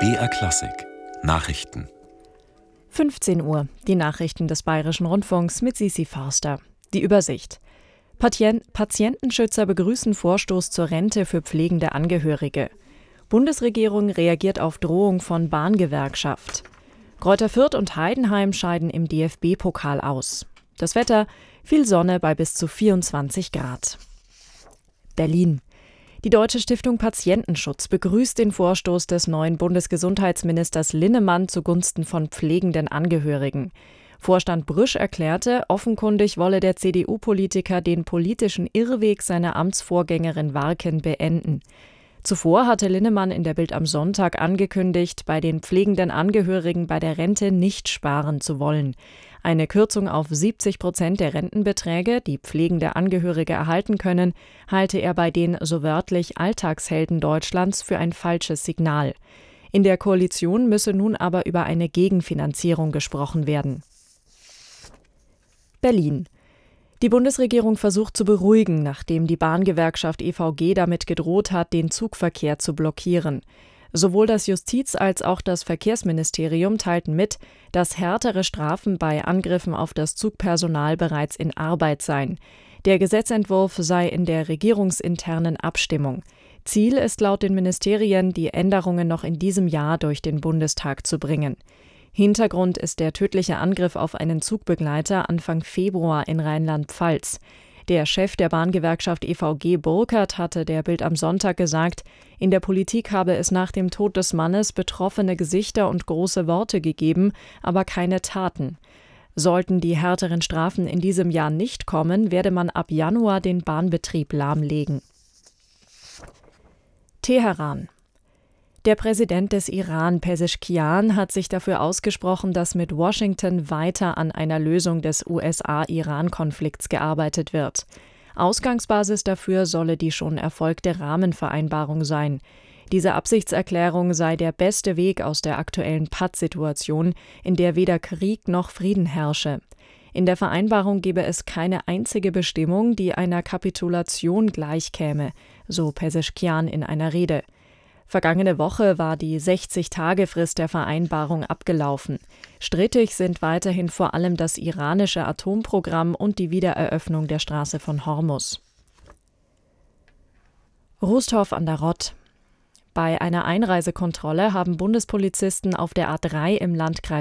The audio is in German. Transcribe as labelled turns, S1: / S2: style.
S1: BR Klassik Nachrichten
S2: 15 Uhr, die Nachrichten des Bayerischen Rundfunks mit Sisi Forster. Die Übersicht. Patientenschützer begrüßen Vorstoß zur Rente für pflegende Angehörige. Bundesregierung reagiert auf Drohung von Bahngewerkschaft. Greuther Fürth und Heidenheim scheiden im DFB-Pokal aus. Das Wetter: viel Sonne bei bis zu 24 Grad. Berlin. Die Deutsche Stiftung Patientenschutz begrüßt den Vorstoß des neuen Bundesgesundheitsministers Linnemann zugunsten von pflegenden Angehörigen. Vorstand Brüsch erklärte, offenkundig wolle der CDU-Politiker den politischen Irrweg seiner Amtsvorgängerin Warken beenden. Zuvor hatte Linnemann in der Bild am Sonntag angekündigt, bei den pflegenden Angehörigen bei der Rente nicht sparen zu wollen. Eine Kürzung auf 70% der Rentenbeträge, die pflegende Angehörige erhalten können, halte er bei den so wörtlich Alltagshelden Deutschlands für ein falsches Signal. In der Koalition müsse nun aber über eine Gegenfinanzierung gesprochen werden. Berlin. Die Bundesregierung versucht zu beruhigen, nachdem die Bahngewerkschaft EVG damit gedroht hat, den Zugverkehr zu blockieren. Sowohl das Justiz- als auch das Verkehrsministerium teilten mit, dass härtere Strafen bei Angriffen auf das Zugpersonal bereits in Arbeit seien. Der Gesetzentwurf sei in der regierungsinternen Abstimmung. Ziel ist laut den Ministerien, die Änderungen noch in diesem Jahr durch den Bundestag zu bringen. Hintergrund ist der tödliche Angriff auf einen Zugbegleiter Anfang Februar in Rheinland-Pfalz. Der Chef der Bahngewerkschaft EVG Burkhardt hatte der Bild am Sonntag gesagt, in der Politik habe es nach dem Tod des Mannes betroffene Gesichter und große Worte gegeben, aber keine Taten. Sollten die härteren Strafen in diesem Jahr nicht kommen, werde man ab Januar den Bahnbetrieb lahmlegen. Teheran. Der Präsident des Iran, Pezeshkian, hat sich dafür ausgesprochen, dass mit Washington weiter an einer Lösung des USA-Iran-Konflikts gearbeitet wird. Ausgangsbasis dafür solle die schon erfolgte Rahmenvereinbarung sein. Diese Absichtserklärung sei der beste Weg aus der aktuellen Pattsituation, in der weder Krieg noch Frieden herrsche. In der Vereinbarung gebe es keine einzige Bestimmung, die einer Kapitulation gleichkäme, so Pezeshkian in einer Rede. Vergangene Woche war die 60-Tage-Frist der Vereinbarung abgelaufen. Strittig sind weiterhin vor allem das iranische Atomprogramm und die Wiedereröffnung der Straße von Hormuz. Rusthof an der Rott. Bei einer Einreisekontrolle haben Bundespolizisten auf der A3 im Landkreis